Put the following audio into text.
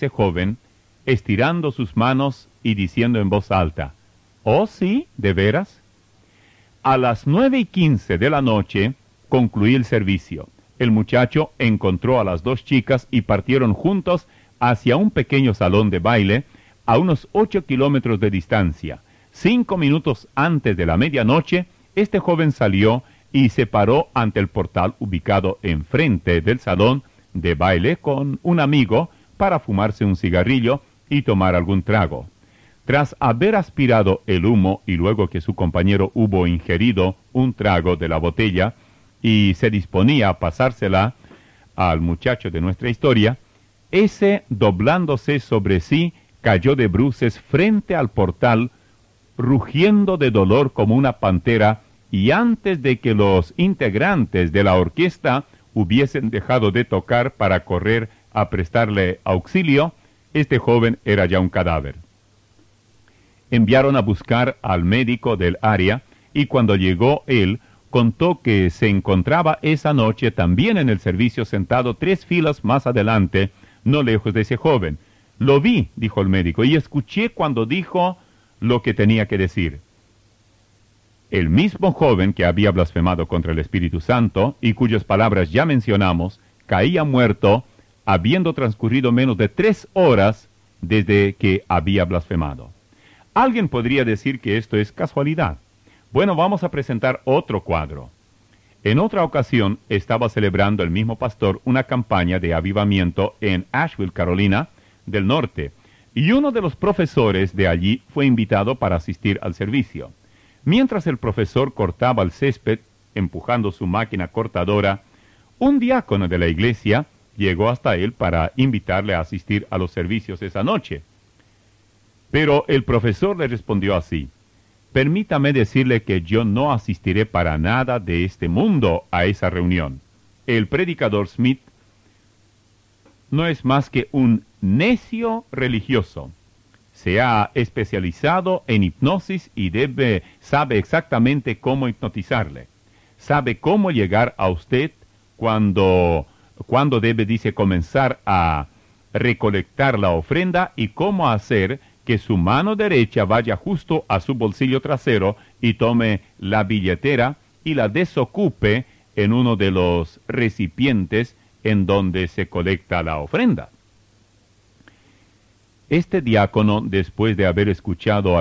ese joven, estirando sus manos y diciendo en voz alta, «¿Oh, sí? ¿De veras?» A las 9:15 de la noche concluí el servicio. El muchacho encontró a las dos chicas y partieron juntos hacia un pequeño salón de baile a unos 8 kilómetros de distancia. 5 minutos antes de la medianoche, este joven salió y se paró ante el portal ubicado enfrente del salón de baile con un amigo para fumarse un cigarrillo y tomar algún trago. Tras haber aspirado el humo y luego que su compañero hubo ingerido un trago de la botella y se disponía a pasársela al muchacho de nuestra historia, ese, doblándose sobre sí, cayó de bruces frente al portal, rugiendo de dolor como una pantera, y antes de que los integrantes de la orquesta hubiesen dejado de tocar para correr a prestarle auxilio, este joven era ya un cadáver. Enviaron a buscar al médico del área, y cuando llegó él, contó que se encontraba esa noche también en el servicio sentado 3 filas más adelante, no lejos de ese joven. «Lo vi», dijo el médico, «y escuché cuando dijo lo que tenía que decir». El mismo joven que había blasfemado contra el Espíritu Santo, y cuyas palabras ya mencionamos, caía muerto, habiendo transcurrido menos de 3 horas desde que había blasfemado. Alguien podría decir que esto es casualidad. Bueno, vamos a presentar otro cuadro. En otra ocasión estaba celebrando el mismo pastor una campaña de avivamiento en Asheville, Carolina del Norte, y uno de los profesores de allí fue invitado para asistir al servicio. Mientras el profesor cortaba el césped, empujando su máquina cortadora, un diácono de la iglesia llegó hasta él para invitarle a asistir a los servicios esa noche. Pero el profesor le respondió así: «Permítame decirle que yo no asistiré para nada de este mundo a esa reunión. El predicador Smith no es más que un necio religioso. Se ha especializado en hipnosis y sabe exactamente cómo hipnotizarle. Sabe cómo llegar a usted cuando debe, dice, comenzar a recolectar la ofrenda y cómo hacer que su mano derecha vaya justo a su bolsillo trasero y tome la billetera y la desocupe en uno de los recipientes en donde se colecta la ofrenda». Este diácono, después de haber escuchado